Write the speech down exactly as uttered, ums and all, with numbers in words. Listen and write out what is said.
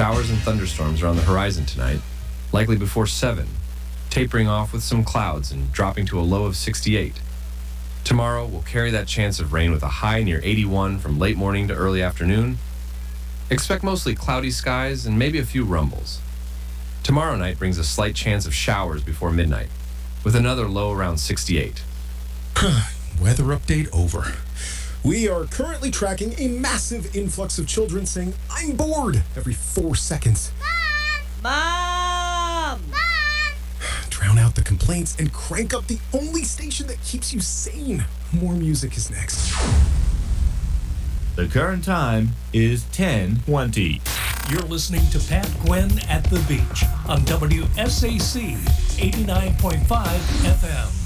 Showers and thunderstorms are on the horizon tonight, likely before seven, tapering off with some clouds and dropping to a low of sixty-eight. Tomorrow, we'll carry that chance of rain with a high near eighty-one from late morning to early afternoon. Expect mostly cloudy skies and maybe a few rumbles. Tomorrow night brings a slight chance of showers before midnight, with another low around sixty-eight. Weather update over. We are currently tracking a massive influx of children saying, "I'm bored," every four seconds. Mom! Mom! Drown out the complaints and crank up the only station that keeps you sane. More music is next. The current time is ten twenty. You're listening to Pat Gwen at the Beach on W S A C eighty-nine point five F M.